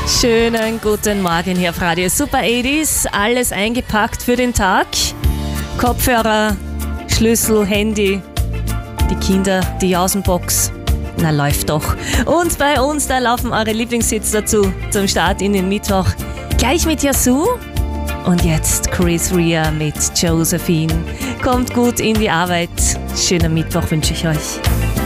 Schönen guten Morgen hier auf Radio Super 80s. Alles eingepackt für den Tag. Kopfhörer, Schlüssel, Handy, die Kinder, die Jausenbox. Na, läuft doch. Und bei uns, da laufen eure Lieblingshits dazu zum Start in den Mittwoch. Gleich mit Yasu. Und jetzt Chris Rea mit Josephine. Kommt gut in die Arbeit. Schönen Mittwoch wünsche ich euch.